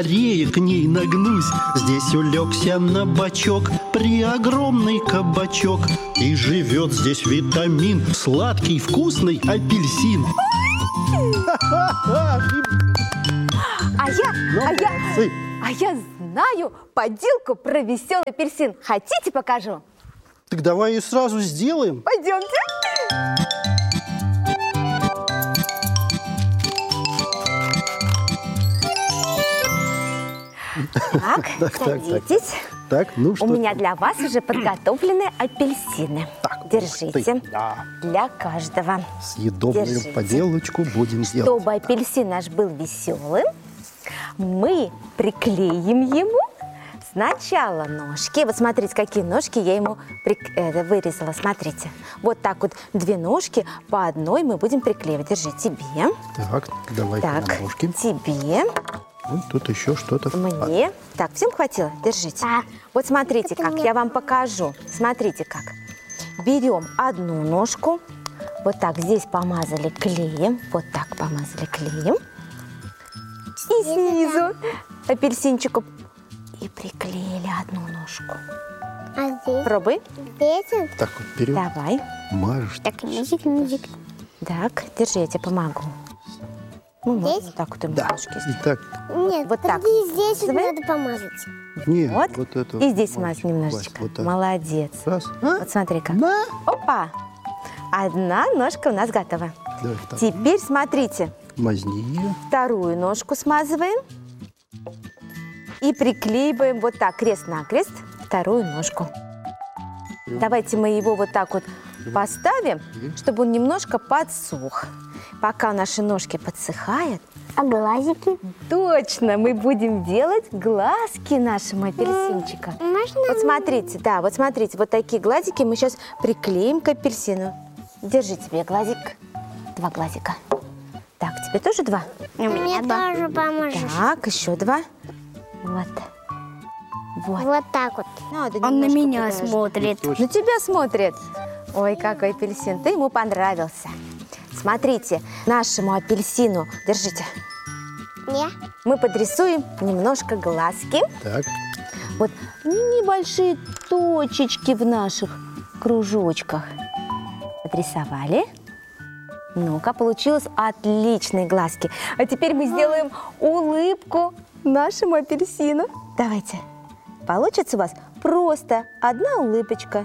Скорее к ней нагнусь. Здесь улегся на бочок преогромный кабачок. И живет здесь витамин, сладкий вкусный апельсин. А я знаю поделку про веселый апельсин. Хотите, покажу? Так давай ее сразу сделаем. Пойдемте. Так, садитесь. Так, ну что? У меня для вас уже подготовлены апельсины. Так, держите. Да. Для каждого. Съедобную Держите. поделочку будем сделать. Чтобы апельсин наш был веселым, мы приклеим ему сначала ножки. Вот смотрите, какие ножки я ему вырезала. Смотрите. Вот так вот 2 ножки, по одной мы будем приклеивать. Держи, тебе. Так, давай Так, ножки. тебе. Вот тут еще что-то. Мне. Так, всем хватило? Держите. Вот смотрите, как я вам покажу. Смотрите, как. Берем одну ножку. Вот так здесь помазали клеем. Вот так помазали клеем. И снизу апельсинчиком. И приклеили одну ножку. А здесь? Пробуй. Здесь? Так, вот вперед. Давай. Мажешь. Так, музик. Так, держи, я тебе помогу. Ну, можно Здесь? вот так вот Да. ножки сделать. И так. Нет, Вот так. подожди, здесь Давай. надо помазать. Нет, Вот. вот это. И здесь вот, смазь немножечко. вот так. Молодец. Раз. Вот смотри как. На. Опа! Одна ножка у нас готова. Давай вторую. Теперь смотрите. Мазни ее. Вторую ножку смазываем. И приклеиваем вот так, крест-накрест, вторую ножку. Давайте мы его вот так вот поставим, чтобы он немножко подсох. Пока наши ножки подсыхают, А глазики? точно мы будем делать глазки нашему апельсинчику. Можно? Вот смотрите, да, вот смотрите, вот такие глазики мы сейчас приклеим к апельсину. Держи тебе глазик. 2 глазика. Так, тебе тоже 2? Мне тоже поможешь. Так, еще 2. Вот. Вот. Вот так вот. Надо Он на немножко меня подожди. смотрит. На тебя смотрит. Ой, какой апельсин. Ты ему понравился. Смотрите, нашему апельсину, держите, Не? мы подрисуем немножко глазки. Так. Вот небольшие точечки в наших кружочках. Подрисовали. Ну-ка, получилось отличные глазки. А теперь мы сделаем улыбку нашему апельсину. Давайте. Получится у вас просто одна улыбочка.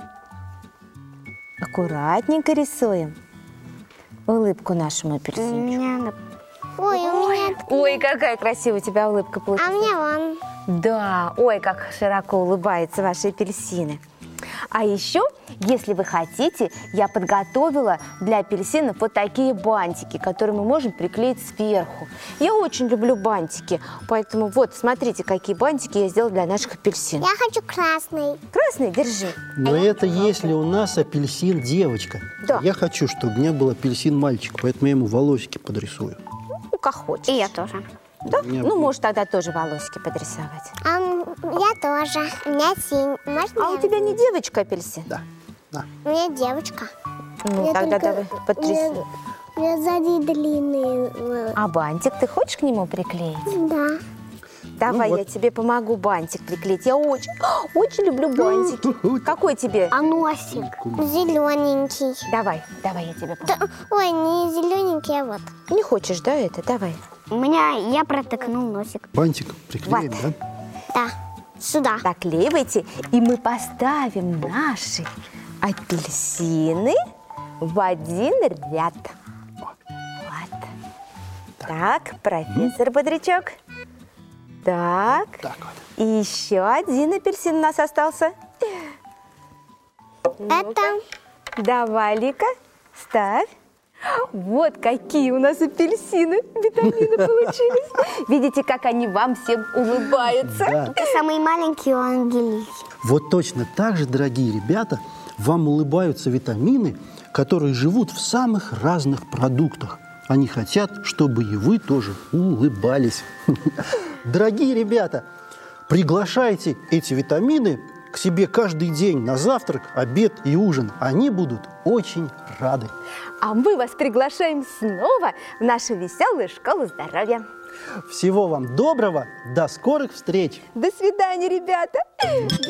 Аккуратненько рисуем улыбку нашему апельсину. Ой, у меня... Ой, какая красивая у тебя улыбка А получилась. мне вон. Да, ой, как широко улыбаются ваши апельсины. А еще, если вы хотите, я подготовила для апельсинов вот такие бантики, которые мы можем приклеить сверху. Я очень люблю бантики, поэтому вот, смотрите, какие бантики я сделала для наших апельсинов. Я хочу красный. Красный, держи. Но это если у нас апельсин девочка. Да. Я хочу, чтобы у меня был апельсин мальчик, поэтому я ему волосики подрисую. Ну, как хочешь. И я тоже. Да? меня Ну, будет. можешь тогда тоже волосики подрисовать. Я тоже. У меня синий. Можно А у я тебя возьму? не девочка апельсин? Да. Да. У меня девочка. Ну, Я тогда только- давай потрясем. У меня сзади длинные. А бантик ты хочешь к нему приклеить? Да. Давай, вот. я тебе помогу бантик приклеить. Я очень, очень люблю бантики. Какой тебе? А носик? Зелененький. Давай, я тебе помогу. Ой, не зелененький, а вот. Не хочешь, да, это? Давай. У меня, я протыкнул носик. Бантик приклеим, Вот. да? Да. Сюда. Наклеивайте, и мы поставим наши апельсины в один ряд. Вот. Так, профессор Бодрячок. Так. Так вот. И еще один апельсин у нас остался. Это Давай, Лика, ставь. Вот какие у нас апельсины, витамины получились. Видите, как они вам всем улыбаются? Да. самый маленький у Ангелики. Вот точно так же, дорогие ребята, вам улыбаются витамины, которые живут в самых разных продуктах. Они хотят, чтобы и вы тоже улыбались. Дорогие ребята, приглашайте эти витамины к себе каждый день на завтрак, обед и ужин. Они будут очень рады. А мы вас приглашаем снова в нашу веселую школу здоровья. Всего вам доброго, до скорых встреч! До свидания, ребята!